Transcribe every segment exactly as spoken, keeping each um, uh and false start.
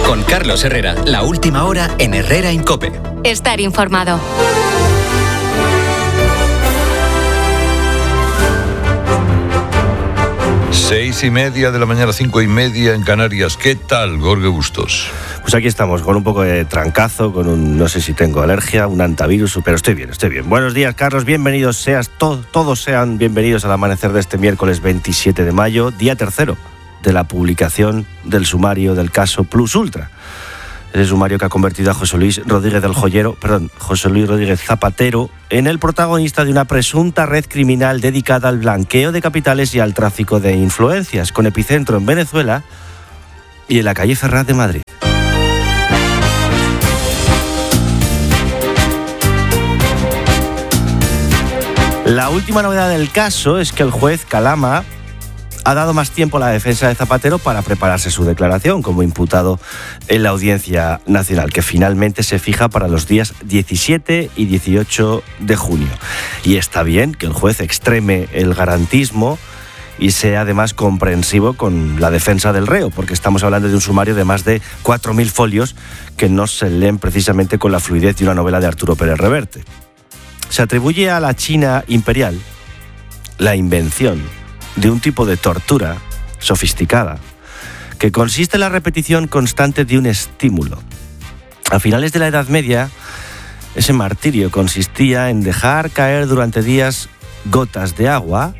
Con Carlos Herrera, la última hora en Herrera en COPE. Estar informado. Seis y media de la mañana, cinco y media en Canarias. ¿Qué tal, Jorge Bustos? Pues aquí estamos, con un poco de trancazo, con un, no sé si tengo alergia, un antivirus, pero estoy bien, estoy bien. Buenos días, Carlos, bienvenidos, seas to, todos sean bienvenidos al amanecer de este miércoles veintisiete de mayo, día tercero de la publicación del sumario del caso Plus Ultra. Ese sumario que ha convertido a José Luis Rodríguez del Joyero, perdón, José Luis Rodríguez Zapatero, en el protagonista de una presunta red criminal dedicada al blanqueo de capitales y al tráfico de influencias, con epicentro en Venezuela y en la calle Ferraz de Madrid. La última novedad del caso es que el juez Calama ha dado más tiempo a la defensa de Zapatero para prepararse su declaración como imputado en la Audiencia Nacional, que finalmente se fija para los días diecisiete y dieciocho de junio. Y está bien que el juez extreme el garantismo y sea además comprensivo con la defensa del reo, porque estamos hablando de un sumario de más de cuatro mil folios que no se leen precisamente con la fluidez de una novela de Arturo Pérez Reverte. Se atribuye a la China imperial la invención de un tipo de tortura sofisticada que consiste en la repetición constante de un estímulo. A finales de la Edad Media, ese martirio consistía en dejar caer durante días gotas de agua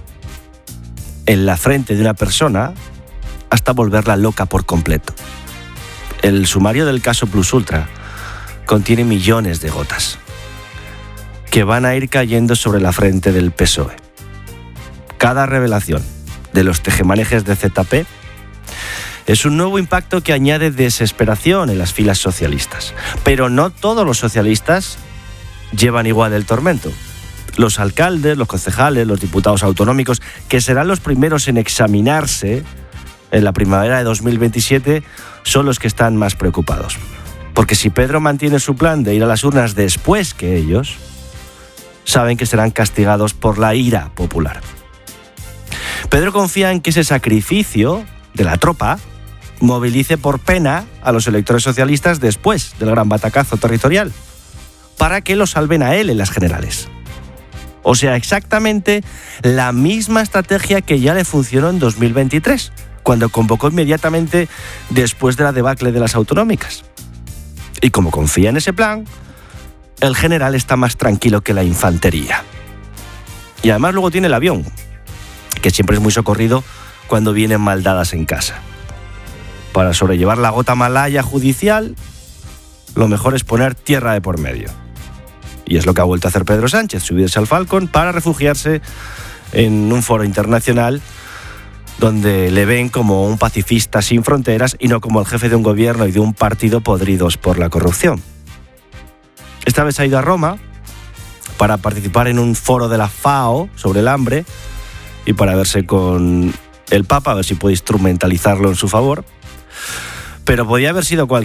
en la frente de una persona hasta volverla loca por completo. El sumario del caso Plus Ultra contiene millones de gotas que van a ir cayendo sobre la frente del P S O E. Cada revelación de los tejemanejes de Z P es un nuevo impacto que añade desesperación en las filas socialistas. Pero no todos los socialistas llevan igual el tormento. Los alcaldes, los concejales, los diputados autonómicos, que serán los primeros en examinarse en la primavera de dos mil veintisiete, son los que están más preocupados. Porque si Pedro mantiene su plan de ir a las urnas después que ellos, saben que serán castigados por la ira popular. Pedro confía en que ese sacrificio de la tropa movilice por pena a los electores socialistas después del gran batacazo territorial, para que lo salven a él en las generales. O sea, exactamente la misma estrategia que ya le funcionó en dos mil veintitrés, cuando convocó inmediatamente después de la debacle de las autonómicas. Y como confía en ese plan, el general está más tranquilo que la infantería. Y además luego tiene el avión, que siempre es muy socorrido cuando vienen maldadas en casa. Para sobrellevar la gota malaya judicial, lo mejor es poner tierra de por medio. Y es lo que ha vuelto a hacer Pedro Sánchez, subirse al Falcon para refugiarse en un foro internacional donde le ven como un pacifista sin fronteras y no como el jefe de un gobierno y de un partido podridos por la corrupción. Esta vez ha ido a Roma para participar en un foro de la FAO sobre el hambre y para verse con el Papa, a ver si puede instrumentalizarlo en su favor. Pero podía haber sido cualquier